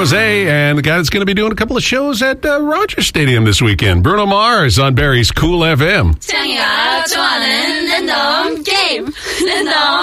Jose, and the guy that's going to be doing a couple of shows at Rogers Stadium this weekend. Bruno Mars on Barry's Cool FM. 태양이가 좋아하는 랜덤 게임. 랜덤